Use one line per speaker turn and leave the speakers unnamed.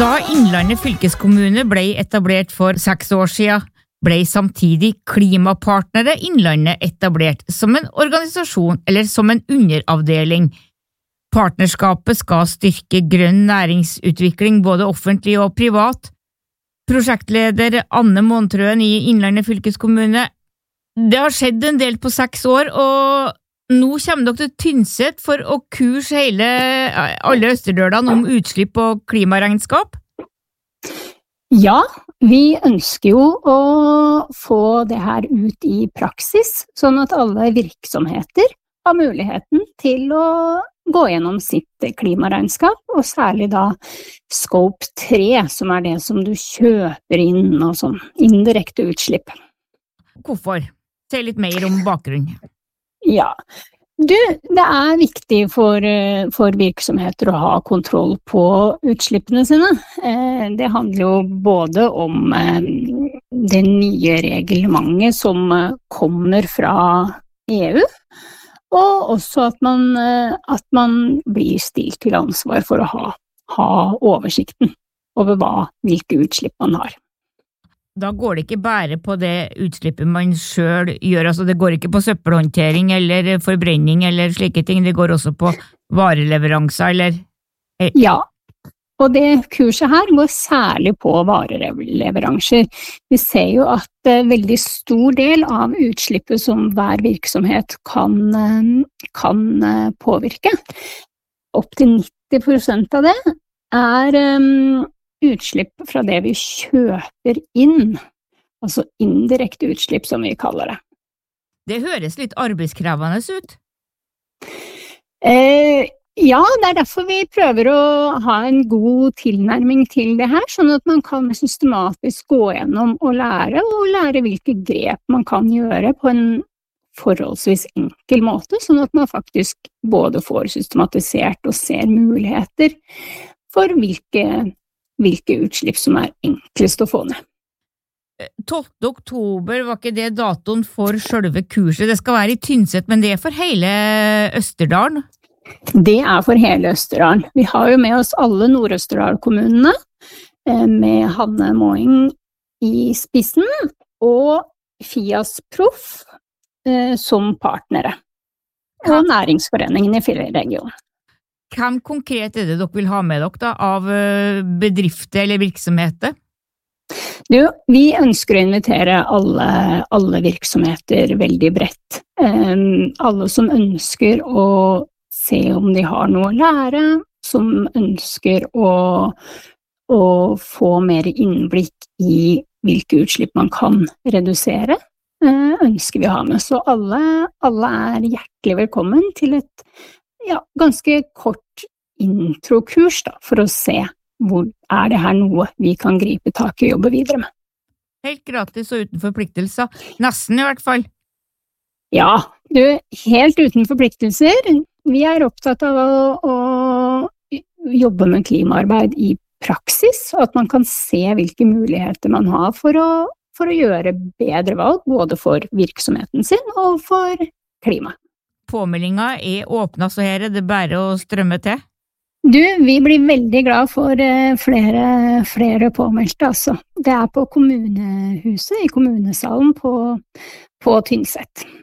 Da Innlandet fylkeskommune ble etablert for 6 år siden, ble samtidig Klimapartnere Innlandet etablert som en organisasjon eller som en underavdeling. Partnerskapet skal styrke grønn næringsutvikling både offentlig og privat. Prosjektleder Anne Montrøen i Innlandet fylkeskommune. Det har skjedd en del på 6 år, og nå kommer dere til Tynset for å kurse alle Østerdølene om utslipp og klimaregnskap?
Ja, vi ønsker jo å få det her ut i praksis, sånn at alle virksomheter har muligheten til å gå gjennom sitt klimaregnskap, og særlig da Scope 3, som er det som du kjøper inn og sånn, indirekte utslipp.
Hvorfor? Se litt mer om bakgrunnen.
Ja, det er viktig for virksomheter å ha kontroll på utslippene sine. Det handler jo både om det nye reglementet som kommer fra EU, og også at man blir stilt til ansvar for å ha oversikten over hvilke utslipp man har.
Da går det ikke bare på det utslippet man selv gjør, altså det går ikke på søppelhåndtering eller forbrenning eller slike ting, det går også på vareleveranser, eller?
Ja, og det kurset her går særlig på vareleveranser. Vi ser jo at veldig stor del av utslippet som hver virksomhet kan påvirke, opp til 90% av det, er utslipp fra det vi kjøper inn, altså indirekte utslipp som vi kaller det.
Det høres litt arbeidskrevende ut.
Ja, det er derfor vi prøver å ha en god tilnærming til det her, sånn at man kan systematisk gå gjennom og lære hvilke grep man kan gjøre på en forholdsvis enkel måte, sånn at man faktisk både får systematisert og ser muligheter for hvilke utslipp som er enklest å få ned.
12. oktober var ikke det datoen for selve kurset. Det skal være i Tynset, men det er for hele Østerdalen?
Det er for hele Østerdalen. Vi har jo med oss alle Nord-Østerdal-kommunene, med Hanne Måing i spissen, og FIAS Proff som partnere, og Næringsforeningen i Fjellregionen.
Hvem konkret er det dere vil ha med dere da, av bedrifter eller virksomheter?
Vi ønsker å invitere alle virksomheter veldig bredt. Alle som ønsker å se om de har noe å lære, som ønsker å få mer innblikk i hvilke utslipp man kan redusere, ønsker vi å ha med. Så alle er hjertelig velkommen til et ganske kort introkurs da, for å se hvor er det her noe vi kan gripe tak i og jobbe videre med.
Helt gratis og uten forpliktelser. Nesten i hvert fall.
Ja, helt uten forpliktelser. Vi er opptatt av å jobbe med klimaarbeid i praksis, og at man kan se hvilke muligheter man har for å gjøre bedre valg, både for virksomheten sin og for klima.
Påmeldinga er åpnet, så her er det bare å strømme til?
Vi blir veldig glad for flere påmeldte, altså. Det er på kommunehuset, i kommunesalen på Tynset.